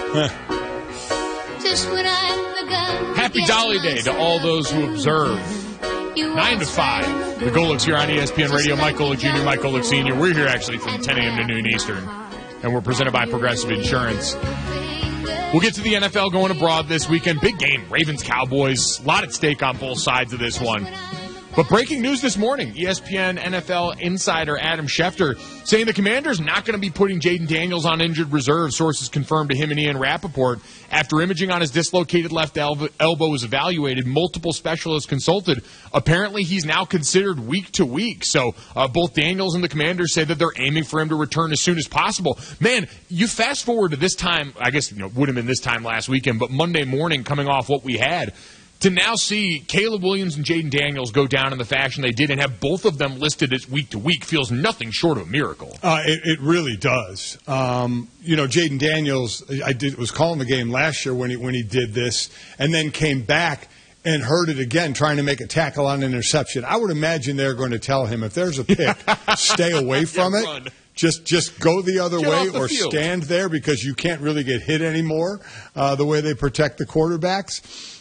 Happy Dolly Day to all those who observe. 9 to 5. The Golics here on ESPN Radio. Mike Golick Jr., Mike Golick Sr. We're here actually from 10 a.m. to noon Eastern. And we're presented by Progressive Insurance. We'll get to the NFL going abroad this weekend. Big game. Ravens-Cowboys. A lot at stake on both sides of this one. But breaking news this morning, ESPN NFL insider Adam Schefter saying the Commanders not going to be putting Jaden Daniels on injured reserve. Sources confirmed to him and Ian Rappaport. After imaging on his dislocated left elbow was evaluated, multiple specialists consulted. Apparently, he's now considered week to week. So both Daniels and the Commanders say that they're aiming for him to return as soon as possible. Man, you fast forward to this time, I guess would have been this time last weekend, but Monday morning coming off what we had. To now see Caleb Williams and Jaden Daniels go down in the fashion they did and have both of them listed as week to week feels nothing short of a miracle. It really does. Jaden Daniels, was calling the game last year when he did this, and then came back and heard it again, trying to make a tackle on an interception. I would imagine they're going to tell him if there's a pick, stay away from it. Run. Just go the other way or stand there because you can't really get hit anymore. The way they protect the quarterbacks.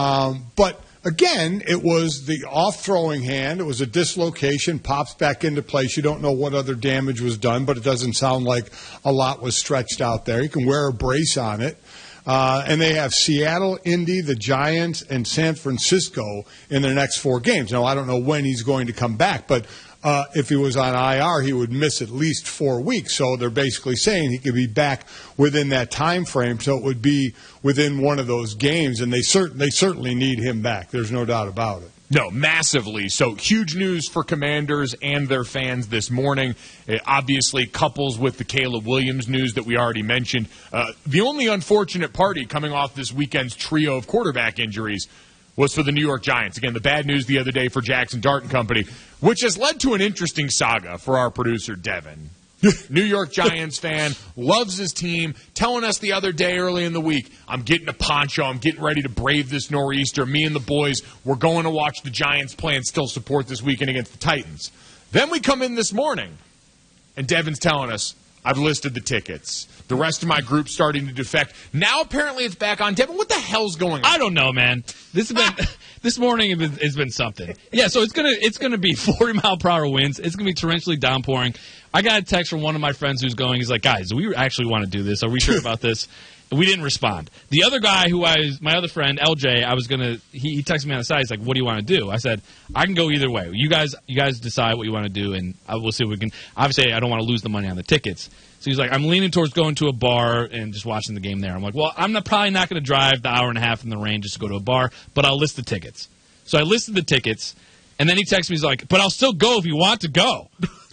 But again, it was the off-throwing hand. It was a dislocation, pops back into place. You don't know what other damage was done, but it doesn't sound like a lot was stretched out there. You can wear a brace on it. And they have Seattle, Indy, the Giants, and San Francisco in their next 4 games. Now, I don't know when he's going to come back, but if he was on IR, he would miss at least 4 weeks. So they're basically saying he could be back within that time frame. So it would be within one of those games, and they certainly need him back. There's no doubt about it. No, massively. So huge news for Commanders and their fans this morning. It obviously couples with the Caleb Williams news that we already mentioned. The only unfortunate party coming off this weekend's trio of quarterback injuries was for the New York Giants. Again, the bad news the other day for Jackson Dart and company, which has led to an interesting saga for our producer, Devin. New York Giants fan, loves his team, telling us the other day early in the week, I'm getting a poncho, I'm getting ready to brave this nor'easter. Me and the boys, we're going to watch the Giants play and still support this weekend against the Titans. Then we come in this morning, and Devin's telling us, I've listed the tickets. The rest of my group's starting to defect. Now apparently it's back on. Devin, what the hell's going on? I don't know, man. This morning has been something. Yeah, so it's gonna be 40-mile-per-hour winds. It's gonna be torrentially downpouring. I got a text from one of my friends who's going. He's like, guys, do we actually want to do this? Are we sure about this? We didn't respond. The other guy my other friend, LJ, he texted me on the side. He's like, what do you want to do? I said, I can go either way. You guys decide what you want to do, and we'll see if we can. Obviously, I don't want to lose the money on the tickets. So he's like, I'm leaning towards going to a bar and just watching the game there. I'm like, well, I'm probably not going to drive the hour and a half in the rain just to go to a bar, but I'll list the tickets. So I listed the tickets, and then he texts me, he's like, but I'll still go if you want to go.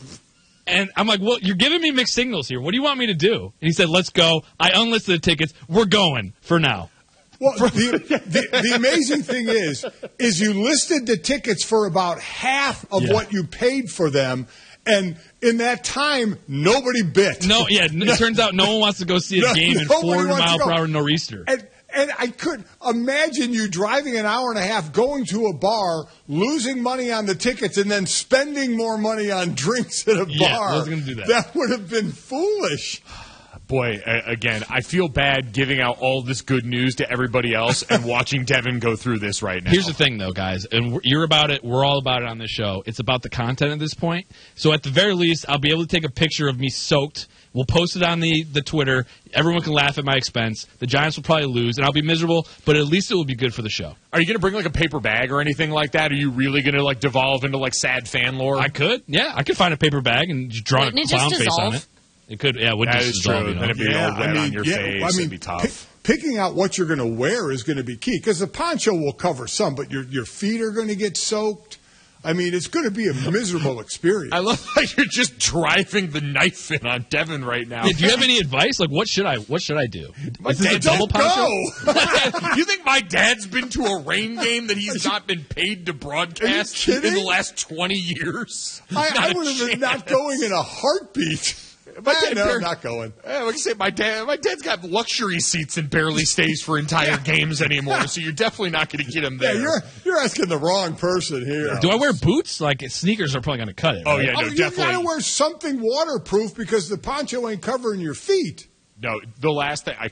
And I'm like, well, you're giving me mixed signals here. What do you want me to do? And he said, let's go. I unlisted the tickets. We're going for now. Well, the amazing thing is you listed the tickets for about half of what you paid for them, and in that time, nobody bit. No, yeah, it turns out no one wants to go see a game in 40-mile-per-hour nor'easter. And I could imagine you driving an hour and a half, going to a bar, losing money on the tickets, and then spending more money on drinks at a bar. Yeah, I was going to do that. That would have been foolish. Boy, again, I feel bad giving out all this good news to everybody else and watching Devin go through this right now. Here's the thing, though, guys, and you're about it. We're all about it on this show. It's about the content at this point. So at the very least, I'll be able to take a picture of me soaked. We'll post it on the Twitter. Everyone can laugh at my expense. The Giants will probably lose, and I'll be miserable, but at least it will be good for the show. Are you going to bring, like, a paper bag or anything like that? Are you really going to, like, devolve into, like, sad fan lore? I could. Yeah, I could find a paper bag and just draw a clown face on it. It could, yeah, it would just dissolve. Then it'd be all red on your face. It'd be tough. Picking out what you're going to wear is going to be key, because the poncho will cover some, but your feet are going to get soaked. I mean, it's going to be a miserable experience. I love how you're just driving the knife in on Devin right now. Yeah, do you have any advice? Like, what should I do? Is this a double poncho? You think my dad's been to a rain game that he's not been paid to broadcast in the last 20 years? I would have been not going in a heartbeat. I'm not going. Like I say, my dad's got luxury seats and barely stays for entire games anymore, so you're definitely not going to get him there. Yeah, you're asking the wrong person here. Do I wear boots? Like, sneakers are probably going to cut it. Oh, right? yeah, no, definitely. You got to wear something waterproof because the poncho ain't covering your feet. No, the last thing,